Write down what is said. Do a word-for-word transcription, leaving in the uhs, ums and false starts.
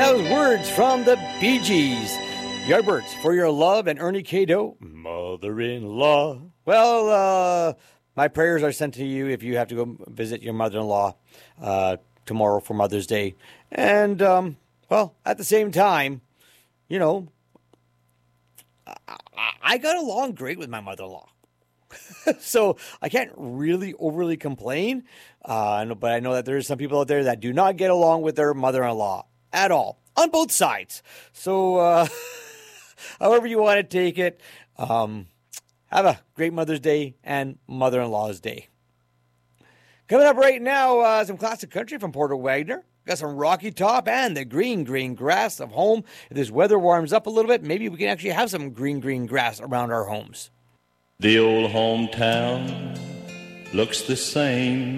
that was words from the Bee Gees. Yardbirds, For Your Love, and Ernie Cato, Mother-in-Law. Well, uh, my prayers are sent to you if you have to go visit your mother-in-law uh, tomorrow for Mother's Day. And, um, well, at the same time, you know, I, I got along great with my mother-in-law. So I can't really overly complain, uh, but I know that there are some people out there that do not get along with their mother-in-law at all, on both sides. So uh, however you want to take it, um, have a great Mother's Day and Mother-in-Law's Day. Coming up right now, uh, some classic country from Porter Wagoner. Got some Rocky Top and the green, green grass of home. If this weather warms up a little bit, maybe we can actually have some green, green grass around our homes. The old hometown looks the same